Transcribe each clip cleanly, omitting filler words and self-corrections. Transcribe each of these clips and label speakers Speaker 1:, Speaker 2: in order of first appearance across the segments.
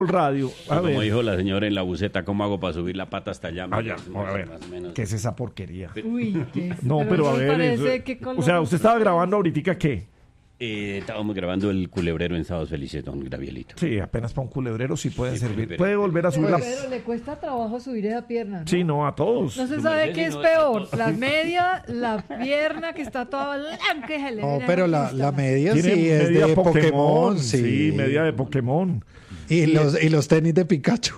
Speaker 1: Radio.
Speaker 2: Como dijo la señora en la buceta, ¿cómo hago para subir la pata hasta allá?
Speaker 1: A ver, ¿qué es esa porquería?
Speaker 3: Uy, ¿qué es?
Speaker 1: No, pero a ver, o sea, ¿usted estaba grabando ahorita qué?
Speaker 2: Estábamos grabando el culebrero en Sábados Felices, don Gabrielito.
Speaker 1: Sí, apenas para un culebrero sí pueden servir.
Speaker 2: pero-
Speaker 1: Puede volver a subir la...
Speaker 3: Pero le cuesta trabajo subir esa pierna, ¿no?
Speaker 1: Sí, no, a todos.
Speaker 3: No se
Speaker 2: No,
Speaker 3: sabe
Speaker 2: no,
Speaker 3: qué es
Speaker 2: no,
Speaker 3: peor,
Speaker 2: no.
Speaker 3: la media, la pierna que está toda blanca y se le
Speaker 4: No,
Speaker 3: ve
Speaker 4: pero la
Speaker 3: justa.
Speaker 4: media
Speaker 1: Tiene
Speaker 4: sí es
Speaker 1: media
Speaker 4: de Pokémon, sí.
Speaker 1: media de Pokémon.
Speaker 4: Y los tenis de Pikachu.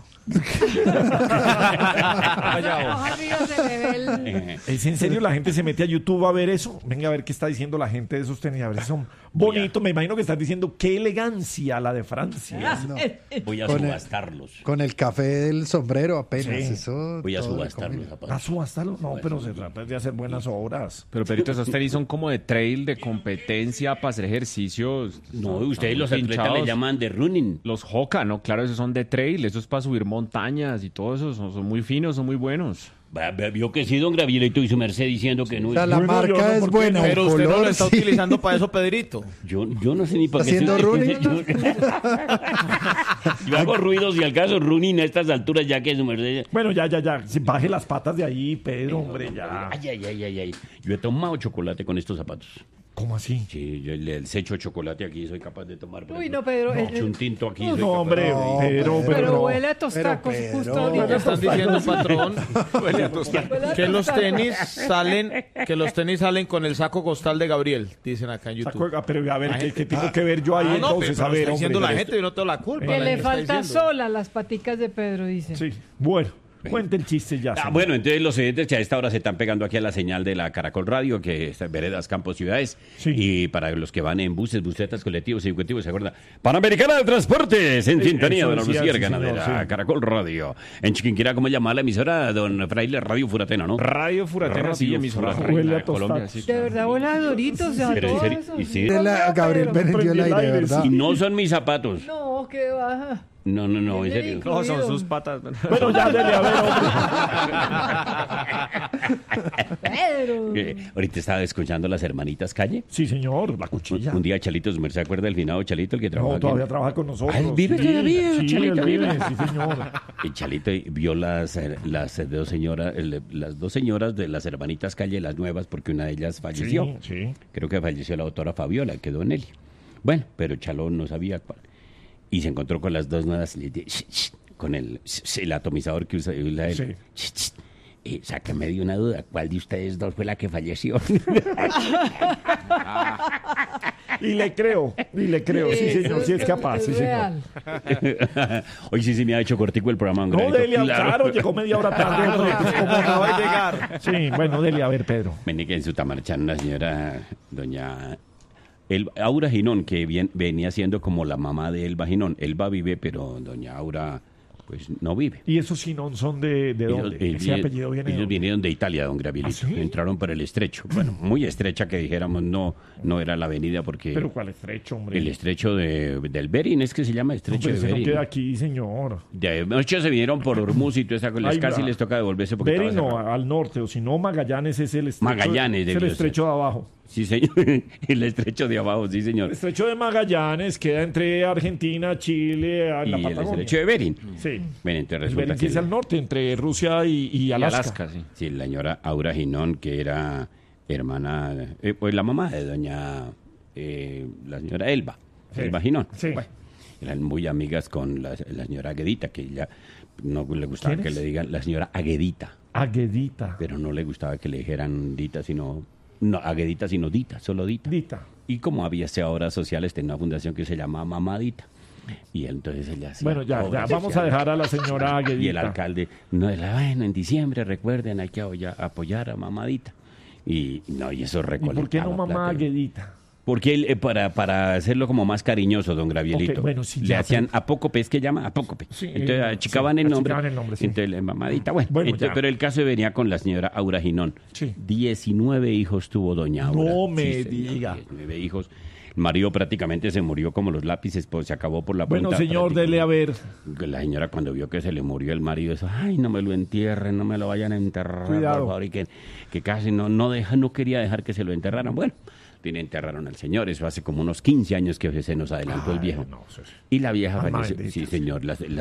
Speaker 3: Arriba se le ve el...
Speaker 1: ¿Es en serio? ¿La gente se mete a YouTube a ver eso? Venga a ver qué está diciendo la gente de esos tenis. A ver si son bonitos. Me imagino que estás diciendo qué elegancia la de Francia.
Speaker 4: No,
Speaker 2: Voy a
Speaker 4: Con el-
Speaker 2: subastarlos.
Speaker 4: con el café del sombrero apenas.
Speaker 1: Sí.
Speaker 4: Eso
Speaker 2: Voy a
Speaker 4: todo de
Speaker 2: subastar los
Speaker 4: comida.
Speaker 1: ¿A
Speaker 2: zapatos.
Speaker 1: subastarlo? No, pero se trata de hacer buenas obras.
Speaker 5: Pero Perito, esos tenis son como de trail, de competencia, para hacer ejercicios.
Speaker 2: No,
Speaker 5: Están
Speaker 2: ustedes los
Speaker 5: muy
Speaker 2: atletas
Speaker 5: hinchados.
Speaker 2: le llaman de running.
Speaker 5: Los Hoka, ¿no? Claro, esos son de trail, esos es para subir montañas y todo eso, son muy finos, son muy buenos.
Speaker 2: Vio que sí, don Gabrielito y su merced diciendo que no.
Speaker 4: O sea, la
Speaker 1: Bueno, yo
Speaker 4: marca
Speaker 1: no,
Speaker 4: es
Speaker 1: porque-
Speaker 4: buena. el
Speaker 6: Pero usted no
Speaker 4: color,
Speaker 6: lo está
Speaker 4: sí.
Speaker 6: utilizando para eso, Pedrito.
Speaker 2: Yo no sé ni para qué.
Speaker 4: ¿Haciendo running?
Speaker 2: Yo hago ruidos y al caso running a estas alturas ya que su merced.
Speaker 1: Bueno, ya. Sí, baje las patas de ahí, Pedro, hombre, ya.
Speaker 2: Ay. Yo he tomado chocolate con estos zapatos.
Speaker 1: ¿Cómo así?
Speaker 2: Sí, yo le echo chocolate aquí, soy capaz de tomar. por
Speaker 3: Uy,
Speaker 2: ejemplo.
Speaker 3: no, Pedro.
Speaker 2: Echo un tinto aquí. soy
Speaker 1: No,
Speaker 2: capaz.
Speaker 1: hombre,
Speaker 4: No,
Speaker 1: Pedro,
Speaker 3: Pero
Speaker 1: no.
Speaker 3: huele a tostacos
Speaker 4: Pero,
Speaker 3: justo
Speaker 4: Pedro,
Speaker 3: ahorita.
Speaker 6: Están diciendo, patrón, que los tenis salen con el saco costal de Gabriel, dicen acá en YouTube.
Speaker 1: Pero a ver, ¿qué tengo que ver yo ahí entonces?
Speaker 6: pero
Speaker 1: A ver,
Speaker 6: está diciendo
Speaker 1: hombre.
Speaker 6: la gente, yo no tengo la culpa.
Speaker 3: Que
Speaker 6: la
Speaker 3: le
Speaker 6: gente está
Speaker 3: falta
Speaker 6: diciendo.
Speaker 3: sola las paticas de Pedro, dice.
Speaker 1: Sí, bueno, cuente el chiste ya. señor.
Speaker 2: Bueno, entonces los oyentes que a esta hora se están pegando aquí a la señal de la Caracol Radio, que es Veredas, Campos, Ciudades.
Speaker 1: Sí.
Speaker 2: Y para los que van en buses, busetas, colectivos, ejecutivos, ¿se acuerda? Panamericana de Transportes, en sintonía
Speaker 1: eso
Speaker 2: de la
Speaker 1: decía,
Speaker 2: Luciérgana
Speaker 1: sí,
Speaker 2: de
Speaker 1: señor,
Speaker 2: la
Speaker 1: sí.
Speaker 2: Caracol Radio. En Chiquinquirá, ¿cómo llama la emisora? Don Fraile, Radio Furatena, ¿no?
Speaker 5: Radio Furatena, sí,
Speaker 2: Radio
Speaker 5: emisora
Speaker 2: Furatena.
Speaker 5: reina
Speaker 1: Huele a
Speaker 5: de Colombia,
Speaker 1: tostados.
Speaker 5: sí.
Speaker 3: De verdad, huele a Doritos, a
Speaker 2: Pero en
Speaker 3: todo
Speaker 2: serio,
Speaker 3: eso.
Speaker 2: y sí.
Speaker 4: Gabriel
Speaker 1: Prendí
Speaker 4: prendió el
Speaker 1: el
Speaker 4: aire,
Speaker 1: aire,
Speaker 4: ¿verdad?
Speaker 2: Y no son mis zapatos.
Speaker 3: No, qué baja.
Speaker 2: No, en
Speaker 3: Viene
Speaker 2: serio.
Speaker 3: incluido.
Speaker 5: No, son sus patas.
Speaker 1: Bueno, ya dele, a ver, hombre.
Speaker 3: Pedro.
Speaker 2: Ahorita estaba escuchando Las Hermanitas Calle.
Speaker 1: Sí, señor, la cuchilla.
Speaker 2: Un día Chalito, ¿se acuerda del finado Chalito, el que trabaja
Speaker 1: No,
Speaker 2: aquí?
Speaker 1: todavía trabaja con nosotros.
Speaker 2: Ah, ¿él vive
Speaker 1: Sí,
Speaker 2: todavía,
Speaker 1: Sí,
Speaker 2: Chalito,
Speaker 1: él vive,
Speaker 2: vive?
Speaker 1: sí, señor.
Speaker 2: El Chalito vio las dos señoras, las dos señoras de Las Hermanitas Calle, las nuevas, porque una de ellas falleció.
Speaker 1: Sí.
Speaker 2: Creo que falleció la doctora Fabiola, quedó en él. Bueno, pero Chalo no sabía cuál. Y se encontró con las dos nuevas, y le dice, con el atomizador que usa él.
Speaker 1: Sí.
Speaker 2: Sáqueme de una duda, ¿cuál de ustedes dos fue la que falleció?
Speaker 1: Y le creo, sí, señor, sí es capaz, sí, señor.
Speaker 3: real.
Speaker 2: Hoy sí me ha hecho cortico el programa.
Speaker 1: No,
Speaker 2: Granito.
Speaker 1: Delia, claro, llegó media hora tarde. hombre, pues, ¿cómo no?
Speaker 6: Acaba de llegar.
Speaker 1: Sí, bueno, Delia, a ver, Pedro.
Speaker 2: Vení que en su tamarchan una señora, doña Aura Ginón, que venía siendo como la mamá de Elba Ginón. Elba vive, pero doña Aura, pues no vive.
Speaker 1: ¿Y esos Sinón son de dónde? Ese apellido viene de
Speaker 2: ellos
Speaker 1: dónde?
Speaker 2: vinieron de Italia, don Gabrielito.
Speaker 1: ¿Ah, sí?
Speaker 2: Entraron por el estrecho. Bueno, muy estrecha que dijéramos, no era la avenida porque
Speaker 1: Pero ¿cuál estrecho, hombre?
Speaker 2: el estrecho del Bering es que se llama estrecho
Speaker 1: Hombre,
Speaker 2: de
Speaker 1: ese no
Speaker 2: Bering.
Speaker 1: queda aquí, señor.
Speaker 2: De noche se vinieron por Hormuz y toda esa cosa.
Speaker 1: Ay,
Speaker 2: Casi
Speaker 1: va.
Speaker 2: les toca devolverse porque
Speaker 1: Bering
Speaker 2: estaba
Speaker 1: no,
Speaker 2: cerrado.
Speaker 1: al norte, o si no, Magallanes es el estrecho.
Speaker 2: Magallanes
Speaker 1: es el
Speaker 2: debió
Speaker 1: estrecho de abajo.
Speaker 2: Sí, señor. El estrecho de abajo, sí, señor.
Speaker 1: El estrecho de Magallanes queda entre Argentina, Chile,
Speaker 2: Y
Speaker 1: la
Speaker 2: el
Speaker 1: Patagonia.
Speaker 2: estrecho de Bering.
Speaker 1: Sí.
Speaker 2: Bueno, entonces
Speaker 1: El
Speaker 2: resulta
Speaker 1: Bering sí
Speaker 2: que
Speaker 1: es al norte, entre Rusia y
Speaker 5: Y
Speaker 1: Alaska.
Speaker 5: Alaska, sí.
Speaker 2: sí, la señora Aura Ginón, que era hermana, pues la mamá de doña, la señora Elba,
Speaker 1: Sí.
Speaker 2: Elba Ginón.
Speaker 1: Sí.
Speaker 2: Bueno, eran muy amigas con la señora Aguedita, que ella no le gustaba
Speaker 1: ¿Quién
Speaker 2: que
Speaker 1: es?
Speaker 2: le digan la señora Aguedita,
Speaker 1: Aguedita.
Speaker 2: pero no le gustaba que le dijeran Dita, sino, no, Aguedita, sino Dita, solo Dita.
Speaker 1: Dita.
Speaker 2: Y como había obras sociales, tenía una fundación que se llamaba Mamadita. Y entonces ella hacía
Speaker 1: Bueno, ya
Speaker 2: obras
Speaker 1: vamos a
Speaker 2: sociales.
Speaker 1: dejar a la señora Aguedita.
Speaker 2: Y el alcalde, bueno, en diciembre, recuerden, hay que apoyar a Mamadita. Y no, y eso
Speaker 1: ¿Y
Speaker 2: recolectaba
Speaker 1: por qué no mamá
Speaker 2: plata.
Speaker 1: Aguedita?
Speaker 2: Porque él, para hacerlo como más cariñoso, don Gravielito,
Speaker 1: Ok, bueno, sí,
Speaker 2: le
Speaker 1: ya,
Speaker 2: hacían Apócope, es que llama Apócope.
Speaker 1: Sí,
Speaker 2: Entonces achicaban el nombre.
Speaker 1: achicaban el nombre, sí.
Speaker 2: Entonces, Mamadita, bueno.
Speaker 1: Bueno,
Speaker 2: entonces,
Speaker 1: ya.
Speaker 2: pero el caso venía con la señora Aura Ginón.
Speaker 1: Sí.
Speaker 2: 19 hijos tuvo doña Aura.
Speaker 1: No me
Speaker 2: señor,
Speaker 1: diga.
Speaker 2: 19 hijos. El marido prácticamente se murió como los lápices, pues se acabó por la
Speaker 1: Bueno,
Speaker 2: punta,
Speaker 1: señor, dele a ver.
Speaker 2: la señora cuando vio que se le murió el marido, eso, ay, no me lo entierren, no me lo vayan a enterrar,
Speaker 1: Cuidado.
Speaker 2: por favor, y que casi no quería dejar que se lo enterraran. Bueno, le enterraron al señor, eso hace como unos 15 años que se nos adelantó el viejo.
Speaker 1: No, eso es-
Speaker 2: Y la vieja
Speaker 1: Alma
Speaker 2: falleció.
Speaker 1: bendita.
Speaker 2: Sí, señor, la